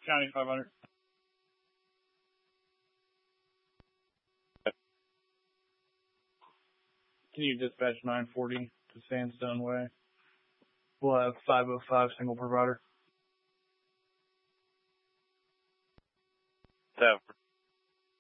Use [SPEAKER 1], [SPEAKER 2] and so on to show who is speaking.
[SPEAKER 1] County 500. Can you dispatch 940 to Sandstone Way? We'll have 505 single provider.
[SPEAKER 2] So